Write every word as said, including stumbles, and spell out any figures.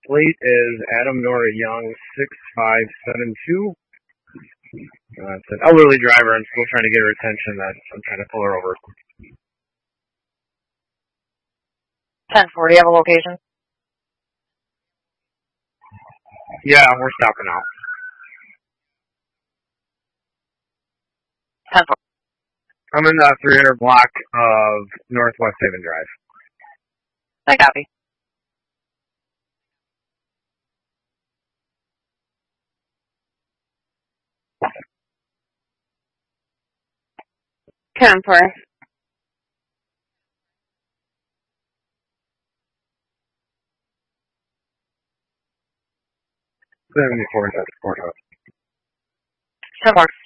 Plate is Adam Nora Young, six five seven two. Uh, it's an elderly driver. I'm still trying to get her attention. That I'm trying to pull her over. ten four, do you have a location? Yeah, we're stopping out. ten four. I'm in the three hundred block of Northwest Haven Drive. I copy. ten four. seventy-four, that's courthouse. ten four.